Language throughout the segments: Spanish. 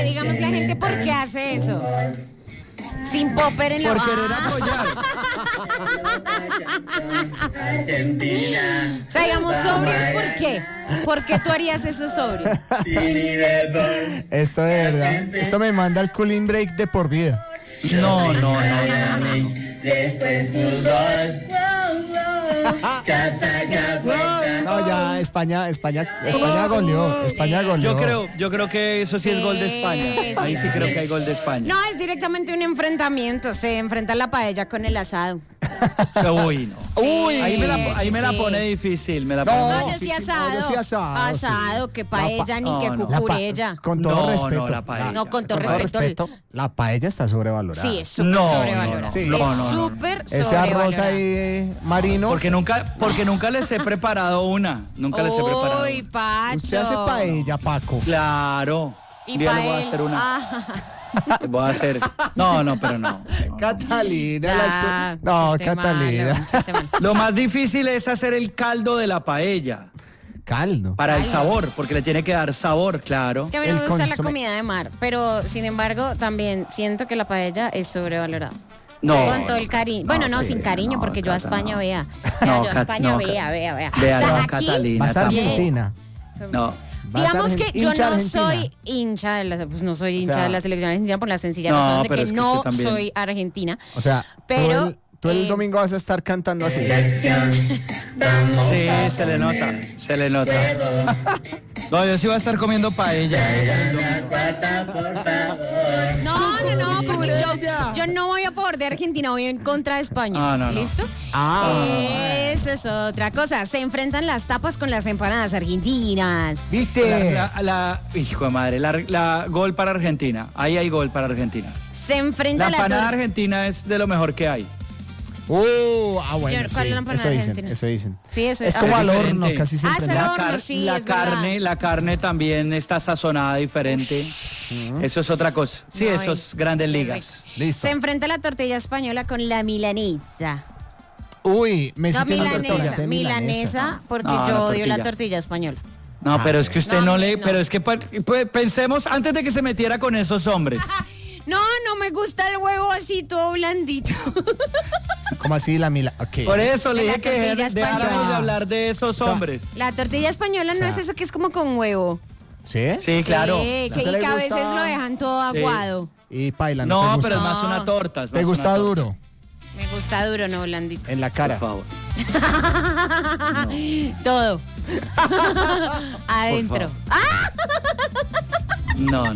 Digamos la gente, ¿por qué hace eso? Sin popper en la... Por querer apoyar. O sea, digamos, sobrios, ¿por qué? ¿Por qué tú harías eso sobrio? Esto de verdad. Esto me manda el cooling break de por vida. No. No, ya, España goleó. España goleó. Yo creo que eso sí es gol de España. Ahí sí creo que hay gol de España. No, es directamente un enfrentamiento. Se enfrenta la paella con el asado. Uy, no. Ahí me la pone difícil. Me la pone No, yo difícil. sí asado. yo sí asado, Asado, sí. que paella ni que cucurella. Con todo respeto. la paella. No, con todo respeto. La paella está sobrevalorada. Sí, es súper sobrevalorada. Sí. Es súper Ese sobrevalorada. arroz ahí marino. Porque nunca les he preparado una. Nunca les he preparado. Uy, Pacho. Usted hace paella, Paco. Claro. Y Un día le voy a paella. hacer una. Ah. Le voy a hacer. No, pero no. Catalina. Ya, chiste Catalina. malo, chiste malo. Lo más difícil es hacer el caldo de la paella. Caldo. Para el sabor, porque le tiene que dar sabor, claro. Es que a mí no El me gusta la consomé. comida de mar, pero sin embargo también siento que la paella es sobrevalorada. No. Con todo el cariño. Bueno, no, sí, sin cariño, no, porque yo a Cata, España no. vea. No, Yo a Cat- España no, vea. Vea, O sea, no, aquí, Catalina. Vas a también. Argentina. No. digamos que yo hincha no Argentina. soy hincha de la, pues no soy hincha sea, de la selección argentina por la sencilla no, razón de pero que es que no usted también. soy argentina. O sea, Pero, tú el domingo vas a estar cantando así. Sí, se le nota. No, yo sí voy a estar comiendo paella. No, porque yo no voy a favor de Argentina, voy en contra de España. No. ¿Listo? Eso es otra cosa. Se enfrentan las tapas con las empanadas argentinas. ¿Viste? Hijo de madre, la gol para Argentina. Ahí hay gol para Argentina. Se La enfrenta empanada argentina es de lo mejor que hay. Bueno, ¿Cuál es la empanada argentina? eso dicen. Sí, eso Es como al diferente. horno, casi siempre. Ah, ¿no? al horno, sí, es verdad. La carne también está sazonada diferente. Eso es otra cosa. Sí, No, eso es grandes qué ligas. Listo. Se enfrenta la tortilla española con la milanesa. Uy, Messi No, tiene un milanesa, restaurante de milanesa, porque No, yo la odio la tortilla. tortilla española. No, pero es sí. que usted No, no le... no. Pero es que pensemos antes de que se metiera con esos hombres. No me gusta el huevo así todo blandito. ¿Cómo así la mila? Ok. Por eso le De la dije que tortilla dejáramos española. de hablar de esos hombres. La tortilla española no es eso que es como con huevo. ¿Sí? Sí, claro. Sí, ¿No que, te y le que a gusta? veces lo dejan todo aguado. Y paila, No, te gusta? pero es más una torta. es ¿Te más gusta una torta. duro? Me gusta duro, no blandito. En la Por cara. favor. Todo. Adentro. No.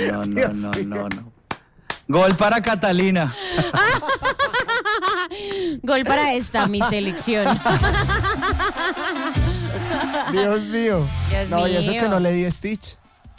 Gol para Catalina. Gol para esta, mi selección. Dios mío. Dios No, y eso mío. que no le di Stitch.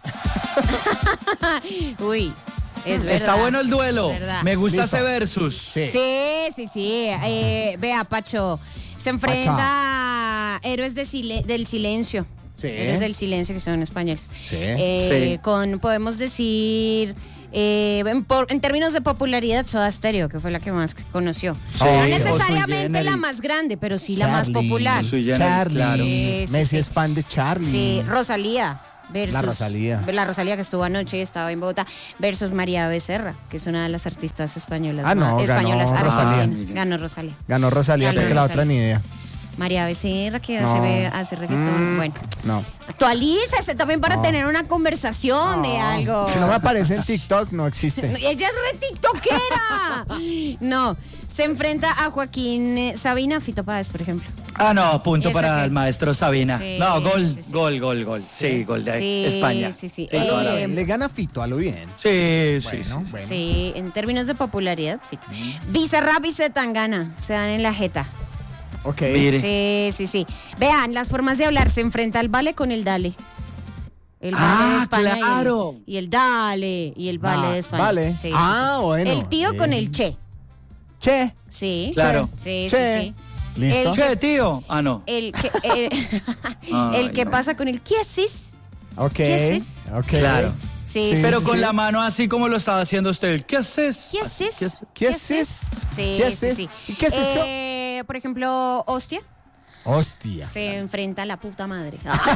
Uy, es verdad. Está bueno el duelo. Verdad. Me gusta Listo. ese versus. Sí. Sí. Vea, Pacho. Se enfrenta a Héroes del Silencio. Sí. Héroes del Silencio, que son españoles. Sí. Sí. Podemos decir, en términos de popularidad, Soda Stereo, que fue la que más conoció. Sí, No o necesariamente Sui la Generis. más grande, pero sí la más Charlie. popular. Sui Generis, Charlie. claro. Sí, Messi sí. es fan de Charlie. Sí, Rosalía. Versus, La Rosalía. La Rosalía que estuvo anoche y estaba en Bogotá. Versus María Becerra, que es una de las artistas españolas. Ah, no, españolas ganó argentinas. Rosalía. Ganó Rosalía. Ganó Rosalía Ganó porque la otra Rosalía. ni idea. María Becerra, que No. hace reggaetón. Bueno, No. actualícese también para No. tener una conversación de algo. Si no me aparece en TikTok, no existe. Ella es re tiktokera. No, se enfrenta a Joaquín Sabina, Fito Páez, por ejemplo. Ah, no, punto Eso para que- el maestro Sabina. Sí, No, gol. sí. Sí, gol de Sí, España. sí. toda la vida. Le gana Fito a lo bien. Sí. Bueno. Sí, en términos de popularidad, Fito. Bizarrap y Zetangana se dan en la jeta. Ok. Mire. Sí. Vean, las formas de hablar. Se enfrenta el vale con el dale. El vale de España claro. y el dale y el vale de España. Vale. Sí, Bueno. El tío con el che. Che. Sí. Claro. Sí. Che. ¿Listo? El- Che, tío. Ah, no. El que, Ay, el que no. pasa con el ¿qué haces? Ok. ¿Qué haces? Ok. Claro. Sí. Sí. Pero con la mano así como lo estaba haciendo usted. ¿Qué haces? ¿Qué haces? ¿Qué haces? ¿Qué haces? Sí, ¿Qué haces? sí. ¿Y qué haces yo? Por ejemplo, hostia. Hostia. Se enfrenta a la puta madre.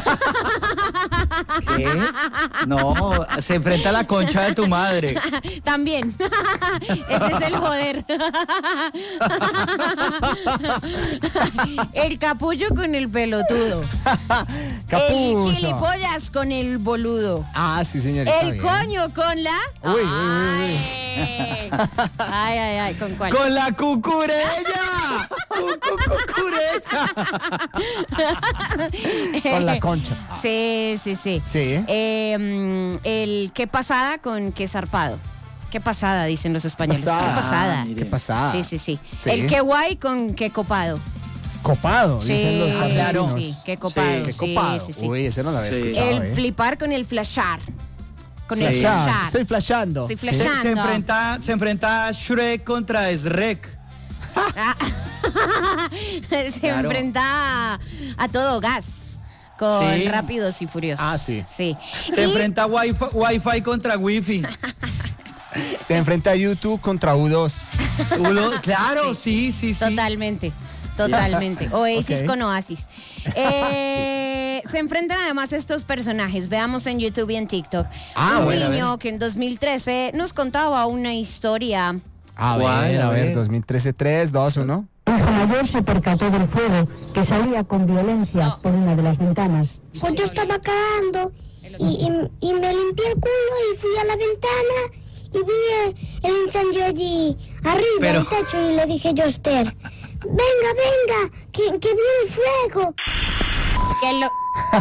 ¿Qué? No, se enfrenta a la concha de tu madre. También. Ese es el joder. El capullo con el pelotudo. El Capuzo. gilipollas con el boludo. Ah, sí, señorita. El bien. coño con la... Uy. Ay, ¿con cuál? ¡Con la cucurella! ¡Cucurella! Con la concha. Sí. Sí. El qué pasada con qué zarpado. Qué pasada, dicen los españoles. Pasada. Qué pasada. Ah, mire. ¿Qué pasada? Sí. Sí. El qué guay con qué copado. Copado, Sí, dicen los claro. argentinos. sí, qué copado. Qué Sí, copado. sí. Uy, ese no lo había Sí. escuchado, El flipar con el flashar. Con el Flashar. flashar. Estoy flashando. Estoy Sí. flashando. Se enfrenta Shrek contra Shrek. Se Claro. enfrenta a todo gas con Sí. Rápidos y Furiosos. Ah, sí. Sí. Se Y- enfrenta Wi-Fi contra Wi-Fi. Se enfrenta a YouTube contra U2. Claro, sí. Totalmente. Oasis Ok. con Oasis. Se enfrentan además estos personajes. Veamos en YouTube y en TikTok. Ah, Un bueno, a niño ver. que en 2013 nos contaba una historia. A ¿Cuál? ver, A ver. 2013, 3, 2, 1. Mi hijo mayor se percató del fuego que salía con violencia por una de las ventanas. Pues yo estaba cagando y me limpié el culo y fui a la ventana y vi el incendio allí arriba Pero- del techo y le dije yo a Esther, venga, que viene fuego. Que lo...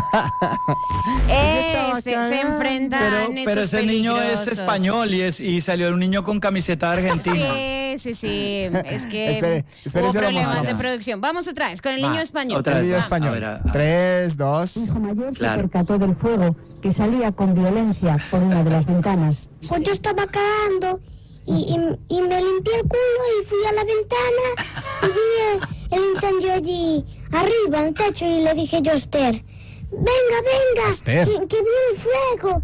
se enfrentan Pero esos ese niño es peligrosos. español y salió un niño con camiseta de Argentina. Sí. Es que Espere, hubo se lo problemas de mostramos. producción. Vamos otra vez con el Va, niño español. otra El vez. niño A español. ver, a- 3, 2. Mi hijo mayor Claro. se percató del fuego que salía con violencia por una de las ventanas. Pues yo estaba cagando y me limpié el culo y fui a la ventana y vi el incendio allí arriba del techo y le dije yo a Esther, venga, Esther. que viene fuego.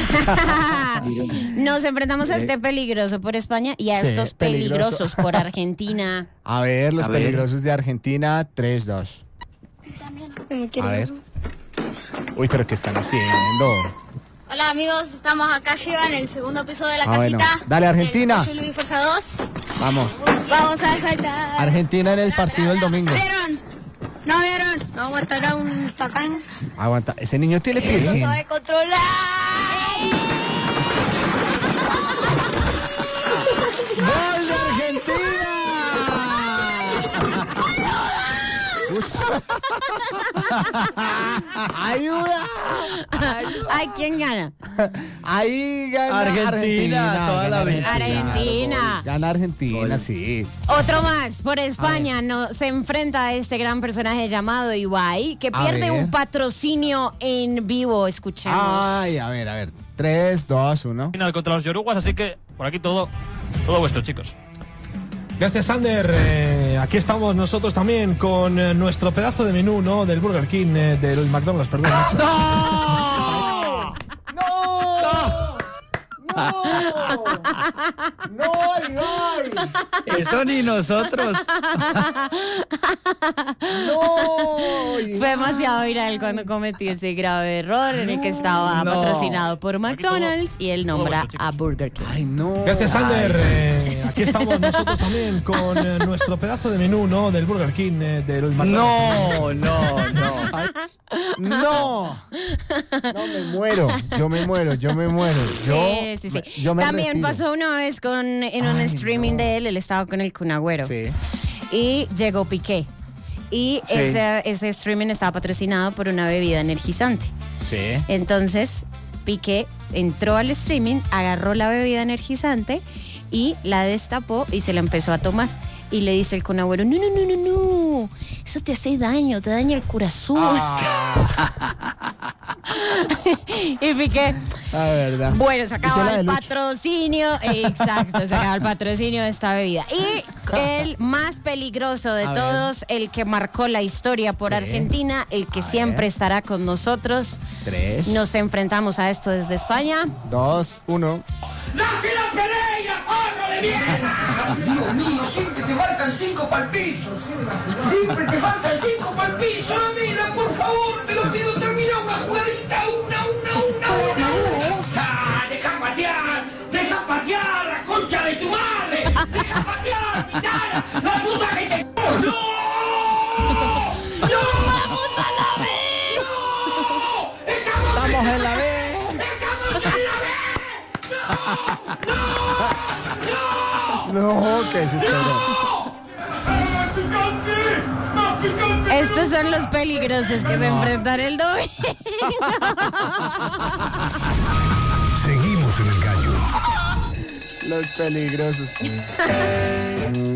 Nos enfrentamos a este peligroso por España y a Sí, estos peligroso. peligrosos por Argentina. A ver, los A ver. peligrosos de Argentina, 3, 2. A ver. Uy, pero ¿qué están haciendo? Hola amigos, estamos acá arriba en el segundo piso de la Ah, bueno. casita. Dale, Argentina. Soy Luis Fuerza 2. Vamos. Vamos a saltar. Argentina en el partido del domingo. ¿Vieron? ¿No vieron? Vamos a matar a un tacán. Aguanta. Ese niño tiene piercing. No sabe controlar. ¡Gol de Argentina! ¡Ayuda! Ay, ¿quién gana? Ahí gana Argentina, toda gana la vida. Argentina. Gana Argentina, sí. Otro más por España no, se enfrenta a este gran personaje llamado Ibai que A pierde ver. un patrocinio en vivo. Escuchemos. Ay, a ver. 3, 2, 1. Final contra los yoruguas, así que por aquí todo vuestro, chicos. Gracias, Sander. Aquí estamos nosotros también con nuestro pedazo de menú, ¿no? Del Burger King, del McDonald's, perdón. ¡No, Ibai! Eso ni nosotros. ¡No! Fue demasiado viral cuando cometí ese grave error en el que estaba No. patrocinado por McDonald's y él nombra vuestro, chicos. a Burger King. Ay, no. Gracias, Sander. Aquí estamos nosotros también con nuestro pedazo de menú, ¿no? Del Burger King, del McDonald's. No. ¡No! No, me muero. Yo me muero. Sí. Yo me También retiro. pasó una vez en un Ay, streaming no. de él estaba con el Kun Agüero. Sí. Y llegó Piqué. Y Sí. ese streaming estaba patrocinado por una bebida energizante. Sí. Entonces, Piqué entró al streaming, agarró la bebida energizante y la destapó y se la empezó a tomar. Y le dice el Kun Agüero, no, eso te hace daño, te daña el corazón. Y Piqué, La verdad. bueno, se acaba Hizo la de el Lucho. patrocinio, exacto, se acaba el patrocinio de esta bebida. Y el más peligroso de A ver. todos, el que marcó la historia por Sí. Argentina, el que A siempre ver. estará con nosotros. 3, Nos enfrentamos a esto desde España. 2, 1. ¡Nace la pelea, zorro de mierda! Dios mío, siempre te faltan 5 pa'l piso. Siempre te faltan 5 pa'l piso. Mira, por favor, te lo pido, termina una jugadita. Una. Deja patear la concha de tu madre. Deja patear, Titana, la puta que te... ¡No! ¡Vamos a la B! ¡No! ¡Estamos en la B! ¡Estamos en la B! No, ¿qué es esto? Estos son los peligrosos que se enfrentan el doble. Seguimos en el gallo. Los peligrosos.